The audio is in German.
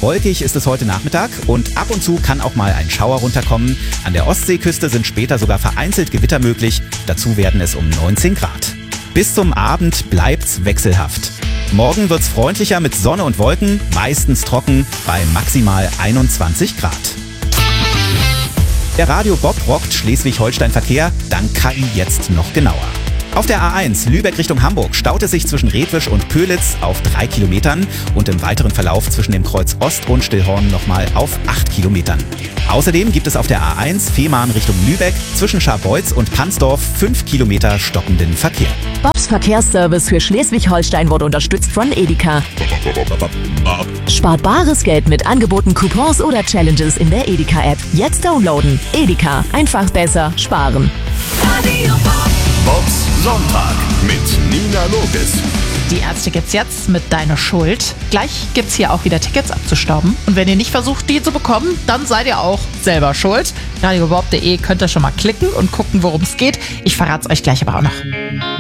Wolkig ist es heute Nachmittag und ab und zu kann auch mal ein Schauer runterkommen. An der Ostseeküste sind später sogar vereinzelt Gewitter möglich. Dazu werden es um 19 Grad. Bis zum Abend bleibt's wechselhaft. Morgen wird's freundlicher mit Sonne und Wolken, meistens trocken, bei maximal 21 Grad. Der Radio Bob rockt Schleswig-Holstein-Verkehr, dank KI jetzt noch genauer. Auf der A1 Lübeck Richtung Hamburg staut es sich zwischen Redwisch und Pölitz auf 3 Kilometern und im weiteren Verlauf zwischen dem Kreuz Ost und Stillhorn nochmal auf 8 Kilometern. Außerdem gibt es auf der A1 Fehmarn Richtung Lübeck zwischen Scharbeutz und Pansdorf 5 Kilometer stockenden Verkehr. Bobs Verkehrsservice für Schleswig-Holstein wurde unterstützt von Edeka. Spart bares Geld mit Angeboten, Coupons oder Challenges in der Edeka-App. Jetzt downloaden. Edeka. Einfach besser sparen. Bobs Sonntag mit Nina Loges. Die Ärzte gibt's jetzt mit Deine Schuld. Gleich gibt's hier auch wieder Tickets abzustauben. Und wenn ihr nicht versucht, die zu bekommen, dann seid ihr auch selber schuld. radiobob.de könnt ihr schon mal klicken und gucken, worum es geht. Ich verrate es euch gleich aber auch noch.